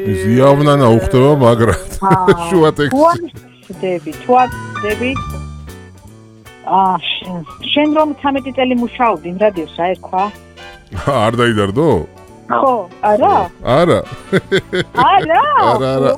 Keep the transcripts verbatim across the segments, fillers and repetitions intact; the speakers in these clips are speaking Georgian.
ზიავნანა უხდება მაგრად. შუა ტექსტი. დები, თვადები. აა, შენ რომ თამეტი წელი მუშაობდი იმ რადიოს რა ერქვა? არ დაიდარდო? ხო, არა? არა. არა? არა, არა.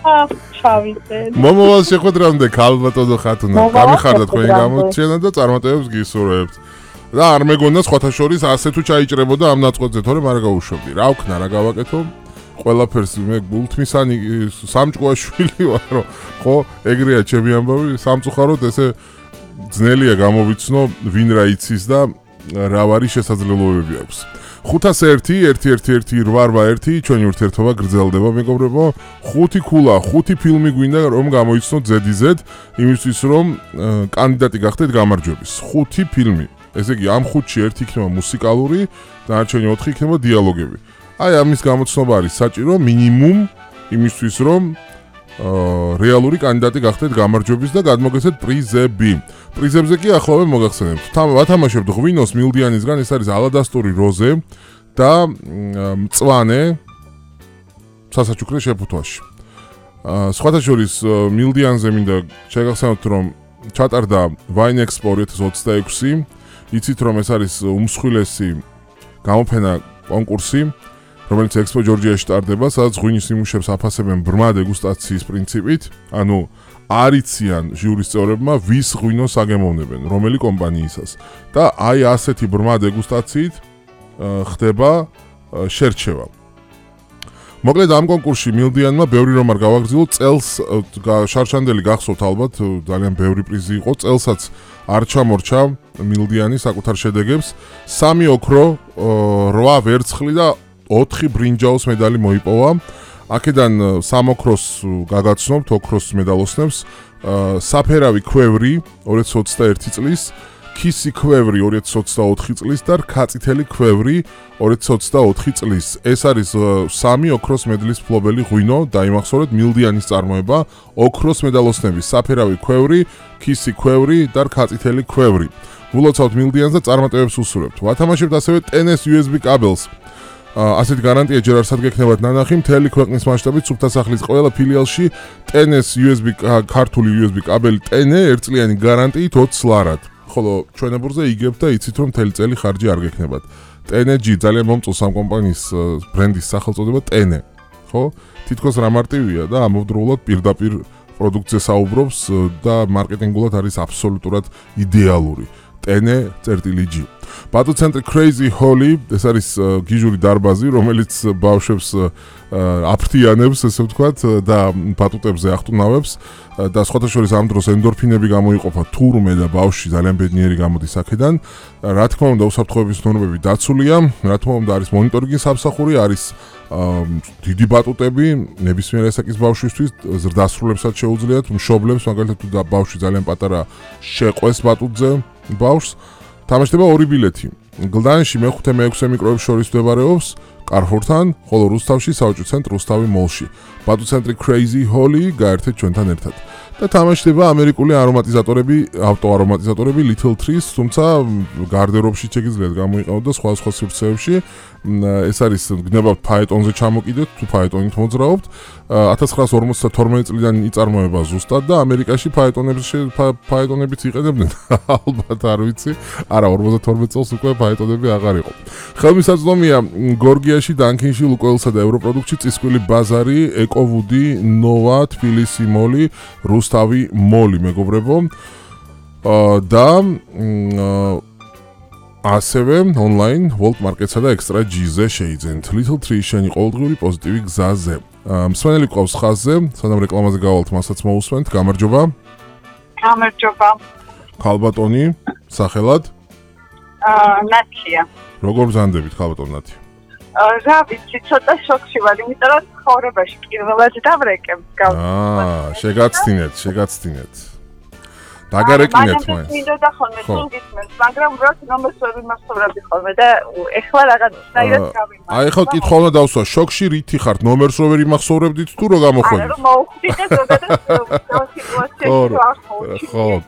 ჩავიცე. მომავალ შეხვედრამდე ქალბატონო ხათუნა, გამიხარდათ თქვენი გამოჩენა და წარმატებებს გისურვებთ. და არ მეგონა სხვათა შორის ასე თუ ჩაიჭრებოდა ამ ნაწყვეტზე, თორემ არ გავუშვებდი. რა ვქნა, რა გავაკეთო? ყველაფერს მე გულთმისანი სამჭკუაშვილი ვარ, რომ ხო, ეგრეა ჩემი ამბავი, სამწუხაროდ ესე ძნელია გამოვიცნო ვინ რა იცის და რა ვარი შესაძლებლობები აქვს. ხუთას ერთი, ერთი ერთი ერთი რვა ერთი ჩვენი ურთიერთობა გრძელდება, მეგობრებო. ხუთი ქულა, ხუთი ფილმი გვინდა რომ გამოიცნოთ ზედიზედ, იმისთვის რომ კანდიდატი გახდეთ გამარჯვების. ხუთი ფილმი. ესე იგი ამ ხუთში ერთი იქნება მუსიკალური, დანარჩენი ოთხი იქნება დიალოგები. აი ამის გამოცნობა არის საჭირო მინიმუმ იმისთვის რომ რეალური კანდიდატი გახდეთ გამარჯვების და გადმოგეცეთ პრიზები. პრიზებზე კი ახლავე მოგახსენებთ. ვათამაშებთ ღვინოს მილდიანისგან, ეს არის ალადასტური როზე და მწვანე სასაჩუქრე შეფუთვაში. სხვათა შორის მილდიანზე მინდა შეგახსენოთ რომ ჩატარდა Wine Expo ორი ათას ოცდაექვსი. იცით რომ ეს არის უმსხვილესი გამოფენა კონკურსი, რომელიც Expo Georgia-ში ტარდება, სადაც ღვინის ნიმუშებს აფასებენ ბრმა დეგუსტაციის პრინციპით, ანუ არ იციან ჟიურის წევრებმა ვის ღვინოს აგემოვნებენ, რომელი კომპანიისას. და აი ასეთი ბრმა დეგუსტაციით ხდება შერჩევა. მოკლედ ამ კონკურსში მილდიანმა ბევრი რომ არ გავაგრძელო, წელს შარშანდელი გახსოვთ ალბათ, ძალიან ბევრი პრიზი იყო, წელსაც არ ჩამორჩა მილდიანი საკუთარ შედეგებს, სამი ოქრო, რვა ვერცხლი და ოთხი ბრინჯაოს медали მოიპოვა. აქედან სამ ოქროს გაგაცნობთ, ოქროს медалოსნებს, საფერავი ქვევრი ორი ათას ოცდაერთი წლის, ქისი ქვევრი ორი ათას ოცდაოთხი წლის და რქაწითელი ქვევრი ორი ათას ოცდაოთხი წლის. ეს არის სამი ოქროს მედლის მფლობელი ღვინო, დაიმახსოვრეთ მილდიანის წარმოება, ოქროს медалოსნები, საფერავი ქვევრი, ქისი ქვევრი და რქაწითელი ქვევრი. ვილოცავთ მილდიანს და წარმატებებს უსურვებთ. ვათამაშებთ ასევე ტენეს იუ ეს ბი კაბელს. ასეთი გარანტია ჯერ არსად გექნებათ ნანახი, მთელი ქვეყნის მასშტაბით სუფთა სახლის ყველა ფილიალში ტენეს იუ ეს ბი ქართული იუ ეს ბი კაბელი ტენე ერთწლიანი გარანტიით ოცს ლარად. ხოლო ჩვენებურზე იგებთ და იცით რომ მთელი წელი ხარჯი არ გექნებათ. ტენეჯი ძალიან მომწონს ამ კომპანიის ბრენდის სახელწოდება ტენე. ხო? თითქოს რა მარტივია და ამავდროულად პირდაპირ პროდუქციას საუბრობს და მარკეტინგულად არის აბსოლუტურად იდეალური. ტენე წერტილი ჯი. ბატუ ცენტრი Crazy Holly, ეს არის გიჟური დარბაზი, რომელიც ბავშვებს აფრთიანებს, ესე ვთქვათ, და ბატუტებზე ახტუნავებს და სხვათა შორის ამ დროს ენდორფინები გამოიყოფა თურმე და ბავშვი ძალიან ბედნიერი გამოდის აქედან. რა თქმა უნდა, უსაფრთხოების ნორმები დაცულია, რა თქმა უნდა, არის მონიტორინგის სამსახური, არის დიდი ბატუტები, ნებისმიერ ასაკის ბავშვისთვის ზრდასრულებსაც შეუძლიათ, მშობლებს, მაგალითად თუ ბავშვი ძალიან პატარა შეყვეს ბატუტზე ბავშვს, თამაშდება ორი ბილეთი. გლდანში მეხუთე მეექვსე მიკროებს შორის მდებარეობს კარფორთან, ხოლო რუსთავში საუჭო ცენტრ რუსთავი მოლში. ბატუ ცენტრი Crazy Holly გაერთეთ ჩვენთან ერთად. და თამაშდება ამერიკული არომატიზატორები, ავტოარომატიზატორები Little Trees, თუმცა გარდერობში შეგიძლიათ გამოიყენოთ და სხვა სხვა სივრცეებში. ეს არის გნებავთ ფაეტონზე ჩამოკიდეთ, თუ ფაეტონით მოძრაობთ. ათას ცხრაასი ორმოცდათორმეტი წლიდან იწარმოება ზუსტად და ამერიკაში ფაეტონებს ფაეტონებიც იყენებდნენ. ალბათ არ ვიცი. არა, ორმოცდათორმეტ წელს უკვე ფაეტონები აღარ იყო. ხელმისაწვდომია გორგიაში, დანქინში, ლუკოილსა და ევროპროდუქტში წისკვილი ბაზარი, ეკოვუდი, ნოვა, თბილისი მოლი, რუსთავი მოლი, მეგობრებო. და ასევე ონლაინ World Market-სა და Extra G-ზე შეიძენთ. Little Tree შენი ყოველდღიური პოზიტივი გზაზე. მსმენელი ყავს ხაზზე, სანამ რეკლამაზე გავალთ, მასაც მოусვენთ. გამარჯობა. გამარჯობა. ქალბატონი, სახელად? აა, ნათია. როგორ ბრძანდებით, ქალბატონ ნათი? რა ვიცი, ცოტა შოქში ვარ, იმიტომ რომ ცხოვრებაში პირველად დავრეკებ გავს. აა, შეგაცდინეთ, შეგაცდინეთ. დაგარეკინეთ მაინც. მე მინდოდა და ხოლმე თუ გისმენთ, მაგრამ უბრალოდ ნომერს ვერ ვიმახსოვრებდი ხოლმე და ეხლა რაღაცნაირად გავიმარჯვე. აი ხო კითხვა უნდა დავსვა, შოქში რითი ხართ? ნომერს რო ვერ იმახსოვრებდით თუ რო გამოხვედით? არა, რომ მოუხდით და ზოგადად სიტუაციაში არ ხოჭი. ხო,